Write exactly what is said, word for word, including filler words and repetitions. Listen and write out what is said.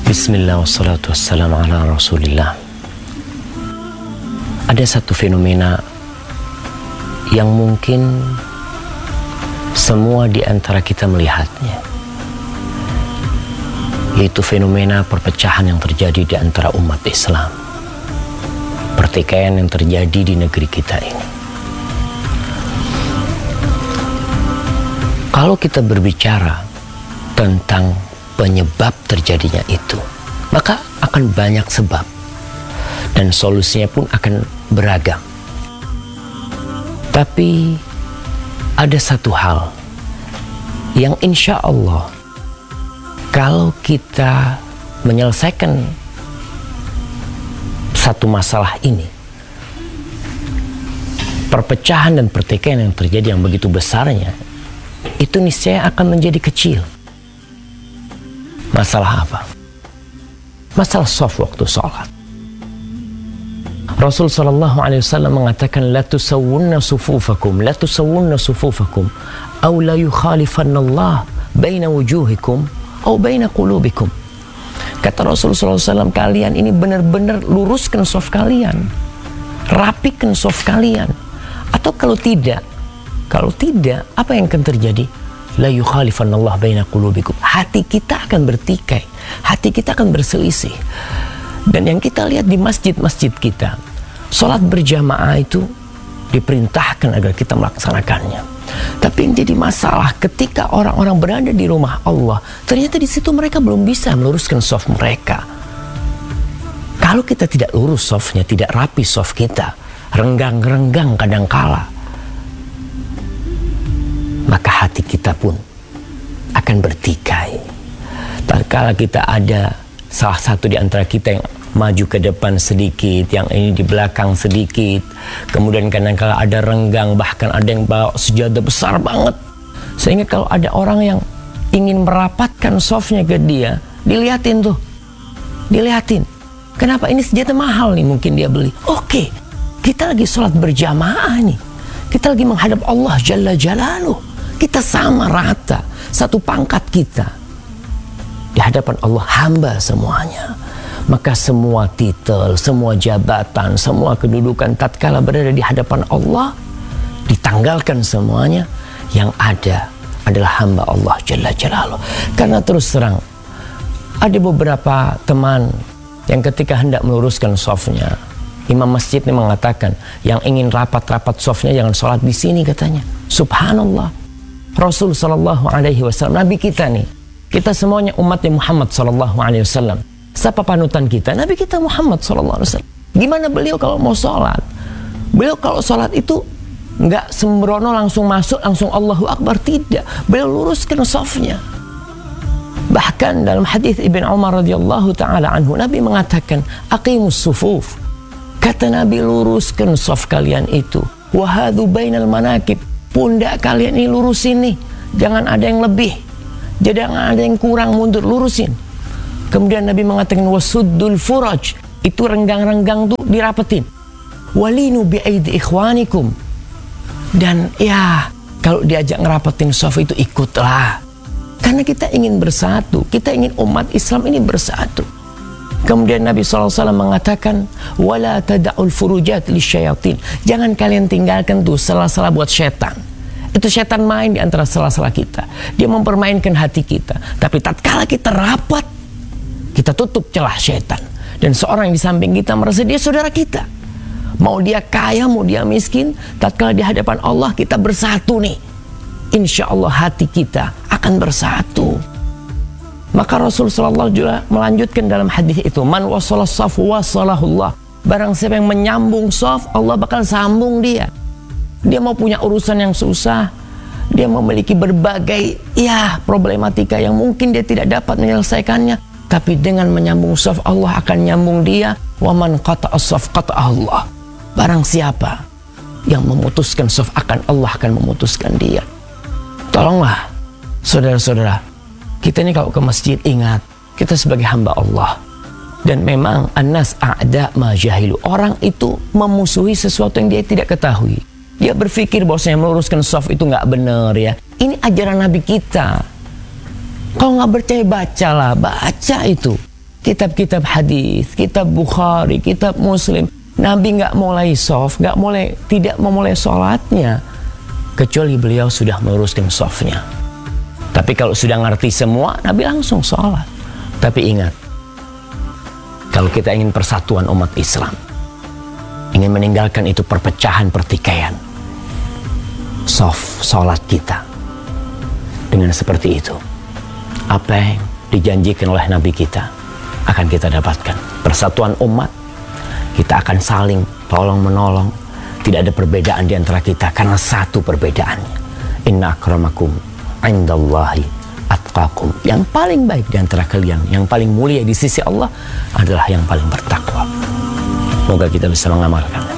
Bismillah wassalatu wassalamu ala rasulillah. Ada satu fenomena yang mungkin semua di antara kita melihatnya, yaitu fenomena perpecahan yang terjadi di antara umat Islam, pertikaian yang terjadi di negeri kita ini. Kalau kita berbicara tentang penyebab terjadinya itu, maka akan banyak sebab dan solusinya pun akan beragam. Tapi ada satu hal yang insya Allah kalau kita menyelesaikan satu masalah ini, perpecahan dan pertikaian yang terjadi yang begitu besarnya itu niscaya akan menjadi kecil. Masalah apa? Masalah shaf waktu sholat. Rasul sallallahu alaihi wasallam mengatakan, la tusawwunna sufufakum, la tusawwunna sufufakum, aw la yukhalifanna Allah baina wujuhikum aw baina qulubikum. Kata Rasul sallallahu alaihi wasallam, kalian ini benar-benar luruskan shaf kalian, rapikan shaf kalian. Atau kalau tidak, kalau tidak, apa yang akan terjadi? La yukhalifanna Allah baina qulubikum. Hati kita akan bertikai, hati kita akan berselisih. Dan yang kita lihat di masjid-masjid kita, sholat berjamaah itu diperintahkan agar kita melaksanakannya. Tapi yang jadi masalah ketika orang-orang berada di rumah Allah, ternyata di situ mereka belum bisa meluruskan shaf mereka. Kalau kita tidak lurus shafnya, tidak rapi shaf kita, renggang-renggang kadangkala, maka hati kita pun akan bertikai. Tatkala kita ada salah satu di antara kita yang maju ke depan sedikit, yang ini di belakang sedikit, kemudian kadang-kala ada renggang, bahkan ada yang bawa sejadah besar banget, sehingga kalau ada orang yang ingin merapatkan shafnya ke dia, dilihatin tuh, dilihatin. Kenapa? Ini sejadah mahal nih, mungkin dia beli. Oke, kita lagi sholat berjamaah nih, kita lagi menghadap Allah Jalla Jalaluh. Kita sama rata, satu pangkat kita di hadapan Allah, hamba semuanya. Maka semua titel, semua jabatan, semua kedudukan tatkala berada di hadapan Allah ditanggalkan semuanya. Yang ada adalah hamba Allah Jalla Jalaluh. Karena terus terang, ada beberapa teman yang ketika hendak meluruskan shafnya, imam masjid ini mengatakan, yang ingin rapat-rapat shafnya jangan sholat di sini katanya. Subhanallah. Rasul sallallahu alaihi wasallam, Nabi kita nih, kita semuanya umatnya Muhammad sallallahu alaihi wasallam. Siapa panutan kita? Nabi kita Muhammad sallallahu alaihi wasallam. Gimana beliau kalau mau sholat? Beliau kalau sholat itu nggak sembrono langsung masuk, langsung Allahu Akbar, tidak. Beliau luruskan shafnya. Bahkan dalam hadis Ibn Umar radhiyallahu taala anhu, Nabi mengatakan, aqimus sufuf. Kata Nabi, luruskan shaf kalian itu. Wahadu bainal manakib. Pundak kalian ini lurusin nih, jangan ada yang lebih, jangan ada yang kurang, mundur, lurusin. Kemudian Nabi mengatakan, wasuddul furaj, itu renggang-renggang tuh dirapetin. Walinu bi'aidi ikhwanikum, dan ya kalau diajak ngerapetin shaf itu ikutlah, karena kita ingin bersatu, kita ingin umat Islam ini bersatu. Kemudian Nabi shallallahu alaihi wasallam mengatakan, wala tada'ul furujat lisyayatin, jangan kalian tinggalkan tuh sela-sela buat setan. Itu setan main di antara sela-sela kita, dia mempermainkan hati kita. Tapi tatkala kita rapat, kita tutup celah setan. Dan seorang yang di samping kita merasa dia saudara kita, mau dia kaya, mau dia miskin, tatkala di hadapan Allah kita bersatu nih, insya Allah hati kita akan bersatu. Maka Rasul sallallahu alaihi wasallam melanjutkan dalam hadis itu, man wasala shaf wasalahullah. Barang siapa yang menyambung shaf, Allah bakal sambung dia. Dia mau punya urusan yang susah, dia memiliki berbagai ya problematika yang mungkin dia tidak dapat menyelesaikannya, tapi dengan menyambung shaf, Allah akan nyambung dia. Wa man qata'a shaf qata'a Allah. Barang siapa yang memutuskan shaf, akan Allah akan memutuskan dia. Tolonglah saudara-saudara, kita ini kalau ke masjid, ingat, kita sebagai hamba Allah. Dan memang annas a'da ma jahilu, orang itu memusuhi sesuatu yang dia tidak ketahui. Dia berpikir bahwasanya meluruskan shaf itu nggak benar ya. Ini ajaran Nabi kita. Kalau nggak percaya, bacalah, baca itu. kitab-kitab hadis, kitab Bukhari, kitab Muslim. Nabi nggak mulai soft, nggak mulai, tidak memulai sholatnya kecuali beliau sudah meluruskan softnya. Tapi kalau sudah ngerti semua, Nabi langsung sholat. Tapi ingat, kalau kita ingin persatuan umat Islam, ingin meninggalkan itu perpecahan, pertikaian, soft sholat kita dengan seperti itu, apa yang dijanjikan oleh Nabi kita akan kita dapatkan. Persatuan umat, kita akan saling tolong menolong, tidak ada perbedaan di antara kita karena satu perbedaannya. Inna akramakum indallahi atqakum. Yang paling baik di antara kalian, yang paling mulia di sisi Allah adalah yang paling bertakwa. Semoga kita bisa mengamalkan.